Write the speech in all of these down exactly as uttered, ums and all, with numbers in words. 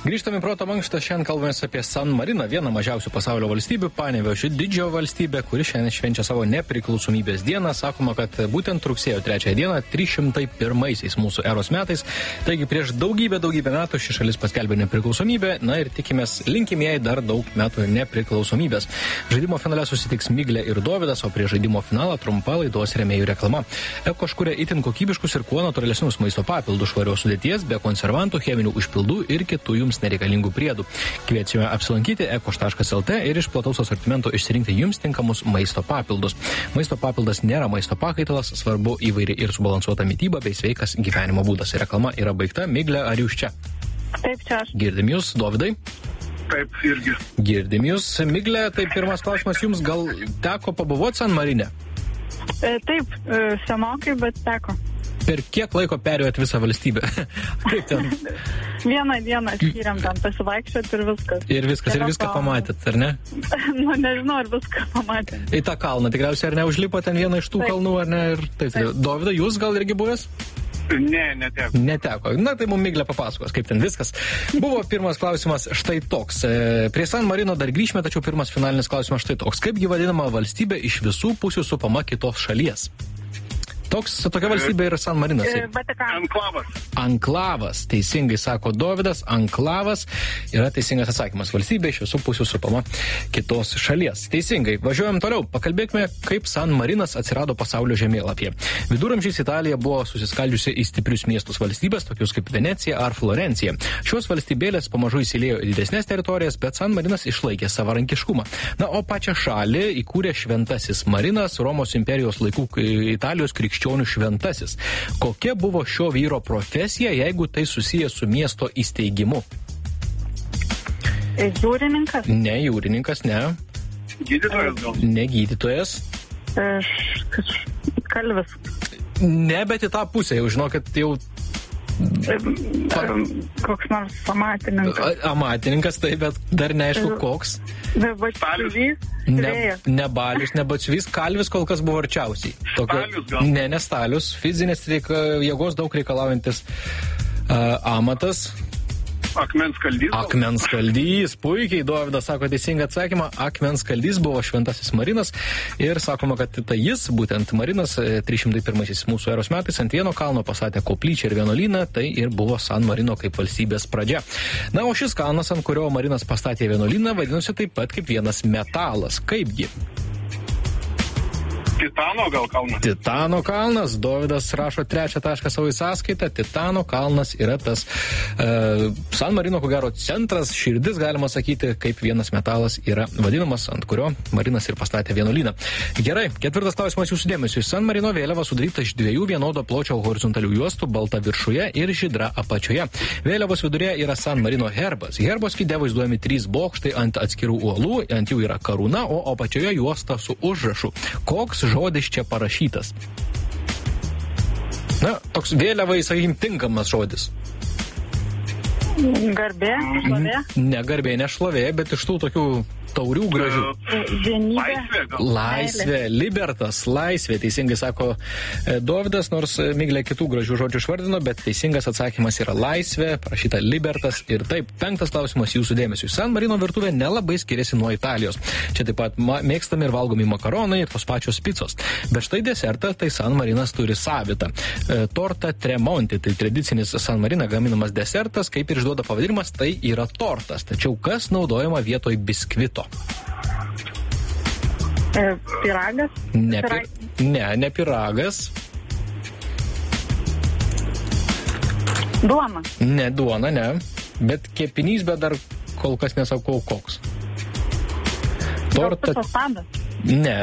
Grįžtame į proto mankštą, šiandien kalbamės apie San Mariną, vieną mažiausių pasaulio valstybių, Panevėžio didžiojo valstybę, kuri šiandien švenčia savo nepriklausomybės dieną. Sakoma, kad būtent rugsėjo trečiąją dieną, trys šimtai pirmaisiais mūsų eros metais, taigi prieš daugybę, daugybę metų ši šalis paskelbė nepriklausomybę, na ir tikimės, linkim jai dar daug metų nepriklausomybės. Žaidimo finale susitiks Miglė ir Dovydas, o prie žaidimo finalą trumpa laidos rėmėjų reklama. Ekoš kuria itin kokybiškus ir kuo natūralesnius maisto papildus švarios sudėties, be konservantų, cheminių užpildų ir kitų jums nereikalingų priedų. Kviečiame apsilankyti ekoš taškas lt ir iš plataus asortimento išsirinkti jums tinkamus maisto papildus. Maisto papildas nėra maisto pakaitalas, svarbu įvairi ir subalansuota mityba bei sveikas gyvenimo būdas. Reklama yra baigta. Miglė, ar jūs čia? Taip, čia aš. Girdim jūs, Dovydai? Taip, irgi. Girdim jūs. Miglė, tai pirmas klausimas jums, gal teko pabuvoti San Marine? E, taip, e, senokai, bet teko. Per kiek laiko perėjot visą valstybę? Kaip ten? Vieną dieną skiriam ten pasivaikščioti ir viskas. Ir viskas, ir viską pamatėt, ar ne? Nu, nežinau, ar viską pamatėt. Į tą kalną tikriausiai, ar ne, užlipo ten vieną iš tų taip. kalnų, ar ne? Ir taip, taip. Dovydai, jūs gal irgi buvęs? Ne, neteko. Neteko. Na, tai mums Miglė papasakos, kaip ten viskas. Buvo pirmas klausimas štai toks. Prie San Marino dar grįžime, tačiau pirmas finalinis klausimas štai toks. Kaipgi vadinama valstybė iš visų pusių supama kitos šalies? Toks, tokia valstybė yra San Marinas. Vatikanas. Anklavas. Anklavas, teisingai sako Dovydas, anklavas yra teisingas atsakymas. Valstybė iš visų pusių supama kitos šalies. Teisingai. Važiuojam toliau. Pakalbėkime, kaip San Marinas atsirado pasaulio žemėlapyje. Viduramžiais Italija buvo susiskaldžiusi į stiprius miestus valstybės, tokius kaip Venecija ar Florencija. Šios valstybėlės pamažu įsiliejo į didesnės teritorijas, bet San Marinas išlaikė savarankiškumą. Na, o pačią šalį įkūrė Šventasis Marinas, Romos imperijos laikų Italijos krikščionių šventasis. Kokia buvo šio vyro profesija, jeigu tai susiję su miesto įsteigimu? Jūrininkas? Ne, jūrininkas, ne. Gydytojas gal? Ne gydytojas. Kalvis. Ne, bet į tą pusę, jau žinokit, jau... Koks nors amatininkas. Amatininkas, tai, bet dar neaišku koks. Batsiuvys. Ne, ne balius, ne batsiuvys, kalvis kol kas buvo arčiausiai. Tokio, stalius gal? Ne, ne stalius, fizinės reika, jėgos daug reikalaujantis uh, amatas. Akmens kaldys. Akmens kaldys, puikiai, Dovydas sako teisingą atsakymą, akmens kaldys buvo Šventasis Marinas ir sakoma, kad tai jis, būtent Marinas, trys šimtai pirmaisiais mūsų eros metais ant vieno kalno pastatė koplyčią ir vienuolyną, tai ir buvo San Marino kaip valstybės pradžia. Na, o šis kalnas, ant kurio Marinas pastatė vienuolyną, vadinosi taip pat kaip vienas metalas. Kaipgi? Titano gal kalnas? Titano kalnas. Dovydas rašo trečią tašką savo į sąskaitą. Titano kalnas yra tas uh, San Marino, ko gero, centras, širdis, galima sakyti, kaip vienas metalas yra vadinamas, ant kurio Marinas ir pastatė vienuolyną. Gerai, ketvirtas klausimas jūsų dėmesiu. San Marino vėliava sudaryta iš dviejų vienodo pločio horizontalių juostų, balta viršuje ir žydra apačioje. Vėliavos vidurėje yra San Marino herbas. Herbo skide vaizduojami trys bokštai ant atskirų uolų, ant jų yra karūna, o apačioje juosta su užrašu. Koks žodis čia parašytas? Na, toks vėliavai, sakykim, tinkamas žodis. Garbė, šlovė. Ne garbė, ne šlovė, bet iš tų tokių taurių gražių. Vienybė. Laisvė gal? Laisvė, libertas, laisvė, teisingai sako Dovydas, nors Miglė kitų gražių žodžių išvardino, bet teisingas atsakymas yra laisvė, parašyta libertas. Ir taip, penktas klausimas jūsų dėmesiu. San Marino virtuvė nelabai skiriasi nuo Italijos. Čia taip pat mėgstami ir valgomi makaronai ir tos pačios picos. Bet štai desertą, tai San Marinas turi savitą. E, torta Tremonti, tai tradicinis San Marina gaminamas desertas, kaip ir išduoda pavadinimas, tai yra tortas. Tačiau kas naudojama vietoj biskvito? E, piragas? Ne, pir... ne, ne piragas. Duona? Ne, duona, ne. Bet kepinys, bet dar kol kas nesakau koks. Torta... Ne.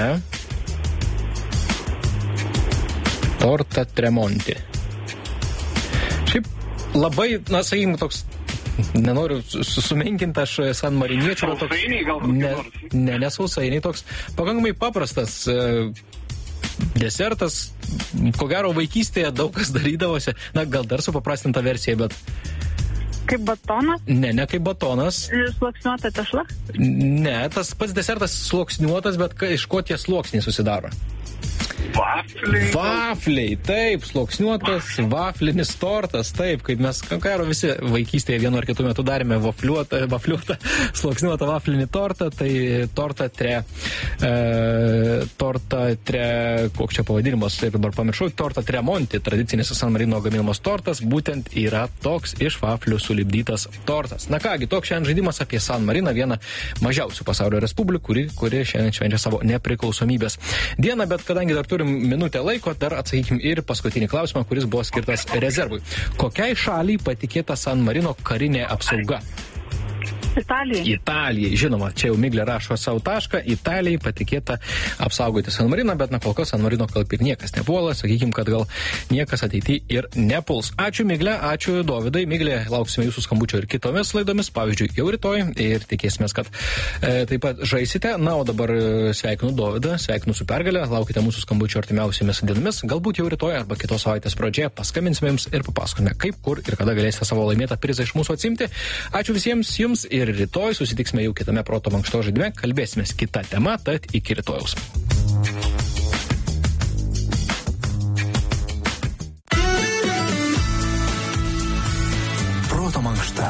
Torta Tremonti. Šiaip labai, na, sakykim, toks, nenoriu sumenkinti aš San Mariniečių. Sausainiai gal ne, nors? Ne, ne sausainiai, toks pakankamai paprastas e, desertas, ko gero vaikystėje daug kas darydavosi, na, gal dar supaprastinta versija, bet... Kaip batonas? Ne, ne kaip batonas. Sluoksniuota tešla? Ne, tas pats desertas sluoksniuotas, bet iš ko tie sluoksniai susidaro? Vafliai. Vafliai, taip, sluoksniuotas vaflinis tortas, taip, kaip mes, karo visi vaikystėje vienu ar kitu metu darėme vafliuotą, vafliuotą, sluoksniuotą vaflinį tortą, tai torta tre, e, torta tre, koks čia pavadinimas, ir dabar pamiršau, torta Tremonti, tradicinis San Marino gaminamas tortas, būtent yra toks iš vaflių sulipdytas tortas. Na kągi, toks šiandien žaidimas apie San Mariną, vieną mažiausių pasaulio respublikų, kuri, kuri šiandien švenčia savo nepriklausomybės dieną, bet kadangi dar turim minutę laiko, dar atsakykim ir paskutinį klausimą, kuris buvo skirtas rezervui. Kokiai šaliai patikėta San Marino karinė apsauga? Italijai. Italijai, žinoma, čia jau Miglė rašo savo tašką, Italijai patikėta apsaugoti San Mariną, bet na kol kas San Marino kalb ir niekas nepuola, sakykim, kad gal niekas ateityje ir nepuls. Ačiū Miglė, ačiū Dovydai, Miglė, lauksime jūsų skambučio ir kitomis laidomis, pavyzdžiui, jau rytoj ir tikėsime, kad e, taip pat žaisite. Na, o dabar sveikinu Dovydą, sveikinu su pergalė, laukite mūsų skambučio artimiausiamis dienomis, galbūt jau rytoj arba kitos savaitės pradžioje paskambinsime jums ir papasakome, kaip, kur ir kada galėsite savo laimėtą prizą iš mūsų atsimti. Ačiū visiems jums ir rytoj susitiksime jau kitame Proto Mankšto žaidime, kalbėsime kitą temą, tad iki rytojaus. Proto Mankšta.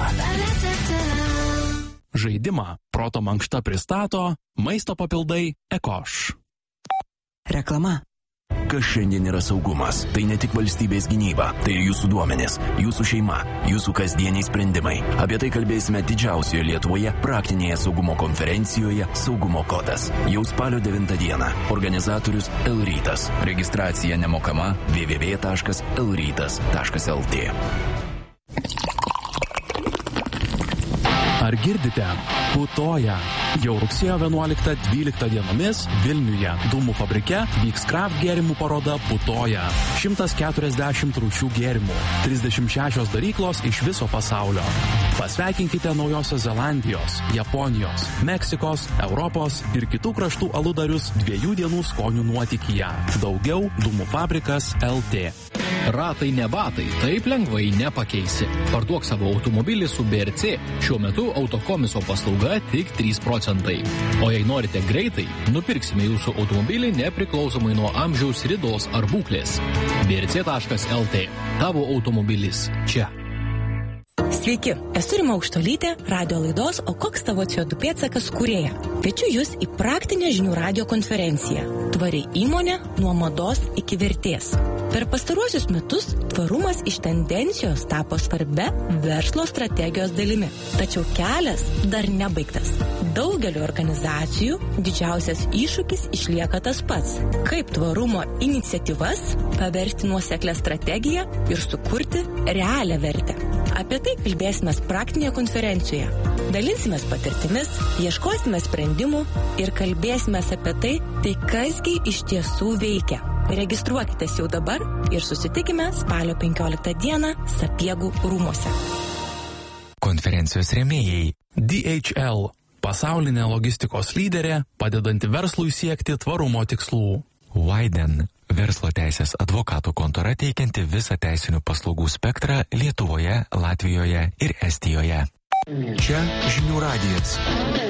Žaidimą Proto Mankšta pristato maisto papildai Ekoš. Reklama. Kas šiandien yra saugumas? Tai ne tik valstybės gynyba, tai ir jūsų duomenys, jūsų šeima, jūsų kasdieniai sprendimai. Apie tai kalbėsime didžiausioje Lietuvoje praktinėje saugumo konferencijoje Saugumo kodas. Jau spalio devintą dieną. Organizatorius L-Rytas. Registracija nemokama w w w taškas l rytas taškas l t. Ar girdite? Putoja. Jau rugsėjo vienuoliktą dvyliktą dienomis Vilniuje Dūmų fabrike vyks kraft gėrimų paroda Putoja. šimtas keturiasdešimt rūšių gėrimų, trisdešimt šešios daryklos iš viso pasaulio. Pasveikinkite Naujosios Zelandijos, Japonijos, Meksikos, Europos ir kitų kraštų aludarius dviejų dienų skonių nuotykyje. Daugiau Dūmų fabrikas L T. Ratai ne batai, taip lengvai nepakeisi. Parduok savo automobilį su B R C. Šiuo metu autokomiso paslauga tik trys procentai. O jei norite greitai, nupirksime jūsų automobilį nepriklausomai nuo amžiaus, ridos ar būklės. B R C taškas L T. Tavo automobilis čia. Sveiki, esu Rima Aukštolytė, radio laidos O koks tavo C O du pėdsakas kūrėja. Kviečiu jūs į praktinę žinių radio konferenciją. Tvari įmonė nuo mados iki vertės. Per pastaruosius metus tvarumas iš tendencijos tapo svarbia verslo strategijos dalimi. Tačiau kelias dar nebaigtas. Daugeliu organizacijų didžiausias iššūkis išlieka tas pats. Kaip tvarumo iniciatyvas paversti nuoseklę strategiją ir sukurti realią vertę. Apie tai kalbėsime praktinėje konferencijoje. Dalinsimės patirtimis, ieškosime sprendimų ir kalbėsime apie tai, tai kasgi iš tiesų veikia. Registruokitės jau dabar ir susitikime spalio penkioliktą dieną Sapiegų rūmuose. Konferencijos rėmėjai D H L – pasaulinė logistikos lyderė, padedanti verslui siekti tvarumo tikslų. Widen – verslo teisės advokatų kontora teikianti visą teisinių paslaugų spektrą Lietuvoje, Latvijoje ir Estijoje. Čia Žinių radijas.